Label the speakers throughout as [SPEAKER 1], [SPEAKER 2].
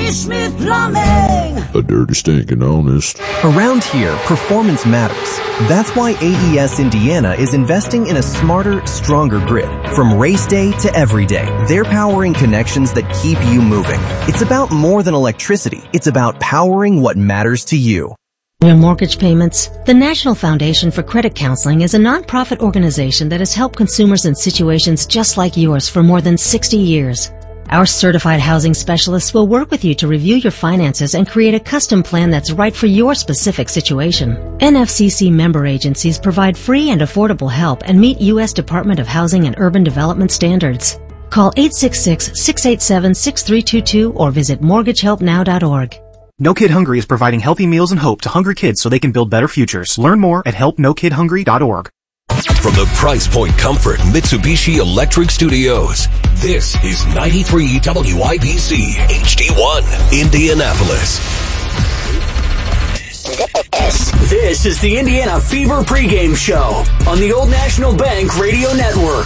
[SPEAKER 1] Smith Plumbing.
[SPEAKER 2] A dirty, stinking honest.
[SPEAKER 3] Around here, performance matters. That's why AES Indiana is investing in a smarter, stronger grid. From race day to every day, they're powering connections that keep you moving. It's about more than electricity. It's about powering what matters to you.
[SPEAKER 4] Your mortgage payments. The National Foundation for Credit Counseling is a nonprofit organization that has helped consumers in situations just like yours for more than 60 years. Our certified housing specialists will work with you to review your finances and create a custom plan that's right for your specific situation. NFCC member agencies provide free and affordable help and meet U.S. Department of Housing and Urban Development standards. Call 866-687-6322 or visit mortgagehelpnow.org.
[SPEAKER 5] No Kid Hungry is providing healthy meals and hope to hungry kids so they can build better futures. Learn more at helpnokidhungry.org.
[SPEAKER 6] From the Price Point Comfort Mitsubishi Electric Studios, this is 93 WIBC HD1 Indianapolis.
[SPEAKER 7] This is the Indiana Fever pregame show on the Old National Bank Radio Network.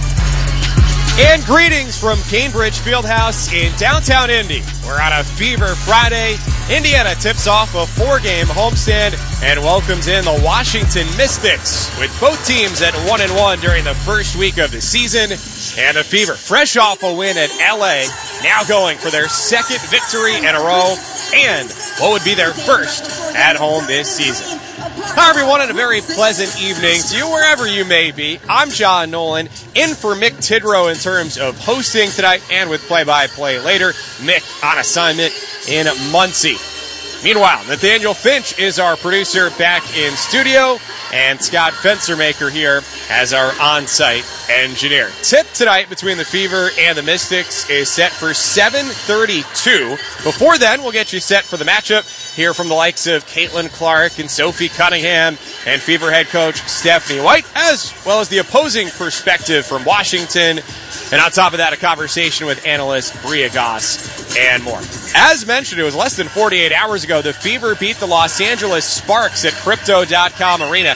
[SPEAKER 8] And greetings from Cambridge Fieldhouse in downtown Indy. We're on a Fever Friday. Indiana tips off a 4-game homestand and welcomes in the Washington Mystics, with both teams at 1-1 during the first week of the season. And the Fever, fresh off a win at LA, now going for their second victory in a row and what would be their first at home this season. Hi, everyone, and a very pleasant evening to you wherever you may be. I'm John Nolan, in for Mick Tidrow in terms of hosting tonight and with play-by-play later. Mick on assignment in Muncie. Meanwhile, Nathaniel Finch is our producer back in studio, and Scott Fencermaker here as our on-site engineer. Tip tonight between the Fever and the Mystics is set for 7:32. Before then, we'll get you set for the matchup. Hear from the likes of Caitlin Clark and Sophie Cunningham and Fever head coach Stephanie White, as well as the opposing perspective from Washington. And on top of that, a conversation with analyst Bria Goss and more. As mentioned, it was less than 48 hours ago, the Fever beat the Los Angeles Sparks at Crypto.com Arena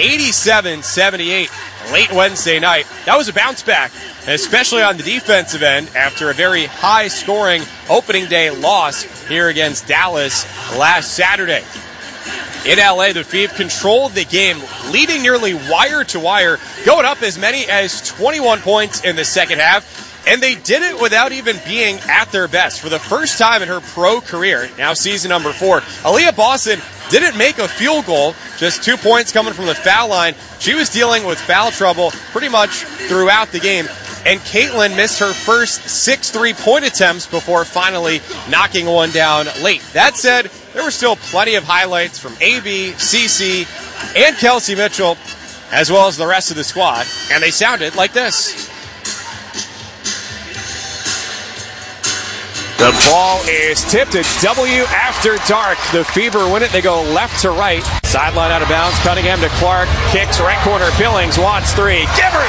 [SPEAKER 8] 87-78 late Wednesday night. That was a bounce back, especially on the defensive end after a very high-scoring opening day loss here against Dallas last Saturday. In LA, the Fever controlled the game, leading nearly wire to wire, going up as many as 21 points in the second half. And they did it without even being at their best. For the first time in her pro career, now season number 4, Aaliyah Boston didn't make a field goal, just 2 points coming from the foul line. She was dealing with foul trouble pretty much throughout the game. And Caitlin missed her first 6 3-point attempts before finally knocking one down late. That said, there were still plenty of highlights from AB, CC, and Kelsey Mitchell, as well as the rest of the squad. And they sounded like this. The ball is tipped. It's W after dark. The Fever win it. They go left to right. Sideline out of bounds. Cunningham to Clark. Kicks right corner. Billings wants 3. Give her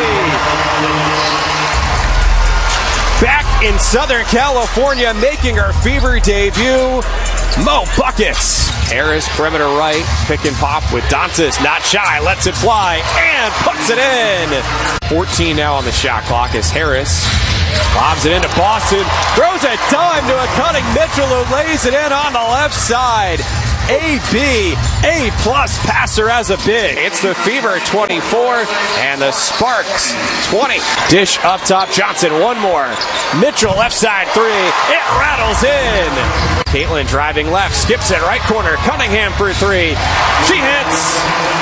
[SPEAKER 8] 3. Back in Southern California, making her Fever debut, Mo Buckets. Harris, perimeter right. Pick and pop with Dantas. Not shy. Lets it fly. And puts it in. 14 now on the shot clock as Harris lobs it into Boston. Throws a dime to a cutting Mitchell who lays it in on the left side. A-B, A-plus passer as a big. It's the Fever 24 and the Sparks 20. Dish up top. Johnson, one more. Mitchell left side 3. It rattles in. Caitlin driving left. Skips it right corner. Cunningham for 3. She hits.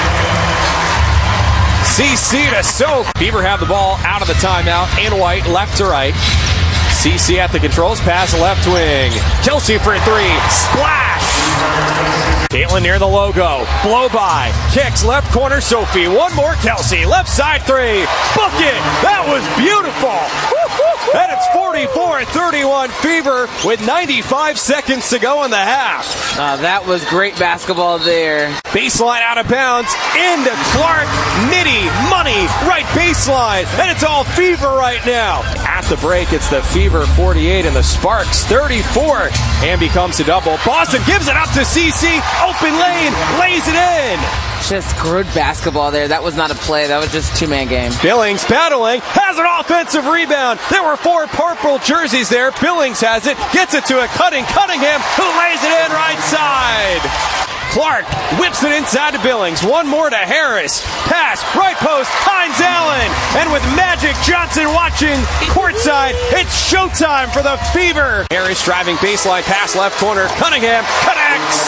[SPEAKER 8] CC to Soap. Fever have the ball out of the timeout. And White left to right. CC at the controls. Pass left wing. Kelsey for 3. Splash. Caitlin near the logo. Blow by. Kicks left corner. Sophie. One more. Kelsey. Left side 3. Book it. That was beautiful. And it's 44-31 Fever with 95 seconds to go in the half.
[SPEAKER 9] That was great basketball there.
[SPEAKER 8] Baseline out of bounds. Into Clark. Mitty. Money. Right baseline. And it's all Fever right now. At the break. It's the Fever 48 and the Sparks 34, and becomes a double. Boston gives it up to CC. Open lane, lays it in.
[SPEAKER 9] Just good basketball there. That was not a play. That was just two-man game.
[SPEAKER 8] Billings battling, has an offensive rebound. There were 4 purple jerseys there. Billings has it, gets it to a Cunningham, who lays it in right side. Clark whips it inside to Billings. One more to Harris. Pass, right post, Hines Allen. And with Magic Johnson watching courtside, it's showtime for the Fever. Harris driving baseline pass left corner. Cunningham connects.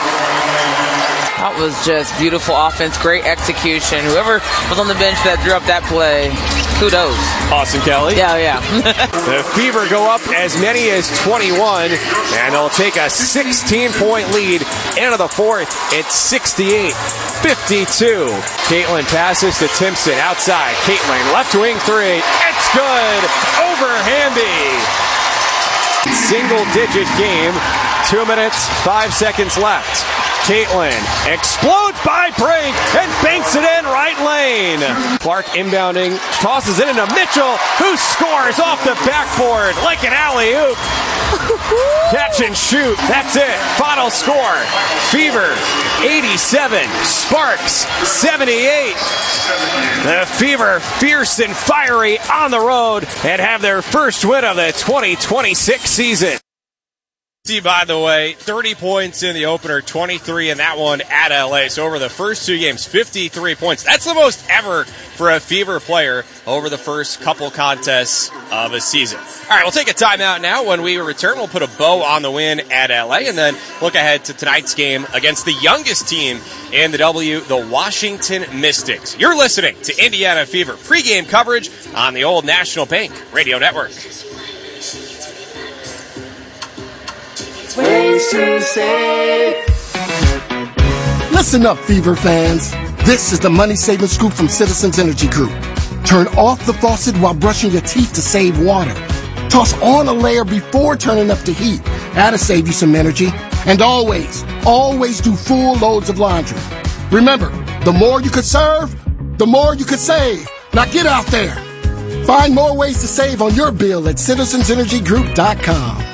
[SPEAKER 9] That was just beautiful offense, great execution. Whoever was on the bench that drew up that play, kudos.
[SPEAKER 8] Austin Kelly.
[SPEAKER 9] Yeah.
[SPEAKER 8] The Fever go up as many as 21, and they'll take a 16-point lead into the fourth. It's 68-52. Caitlin passes to Timpson outside. Caitlin, left wing three. It's good. Over Hamby. Single-digit game. 2 minutes, 5 seconds left. Caitlin explodes by break and banks it in right lane. Clark inbounding, tosses it into Mitchell, who scores off the backboard like an alley-oop. Catch and shoot, that's it. Final score, Fever 87, Sparks 78. The Fever fierce and fiery on the road and have their first win of the 2026 season. By the way, 30 points in the opener, 23 in that one at LA. So over the first 2 games, 53 points. That's the most ever for a Fever player over the first couple contests of a season. All right, we'll take a timeout now. When we return, we'll put a bow on the win at LA and then look ahead to tonight's game against the youngest team in the W, the Washington Mystics. You're listening to Indiana Fever pregame coverage on the Old National Bank Radio Network.
[SPEAKER 10] Ways to save. Listen up, Fever fans. This is the money saving scoop from Citizens Energy Group. Turn off the faucet while brushing your teeth to save water. Toss on a layer before turning up the heat. That'll save you some energy. And always do full loads of laundry. Remember, the more you could serve, the more you could save. Now get out there. Find more ways to save on your bill at citizensenergygroup.com.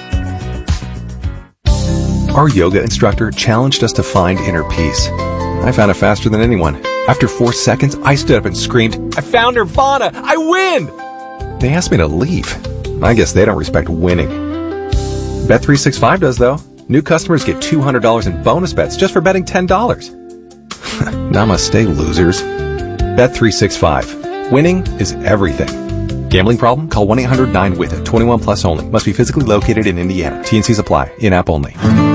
[SPEAKER 11] Our yoga instructor challenged us to find inner peace. I found it faster than anyone. After 4 seconds, I stood up and screamed, "I found Nirvana! I win!" They asked me to leave. I guess they don't respect winning. Bet365 does, though. New customers get $200 in bonus bets just for betting $10. Namaste, losers. Bet365. Winning is everything. Gambling problem? Call 1-800-9-WITH-IT. 21 plus only. Must be physically located in Indiana. T&Cs apply. In-app only.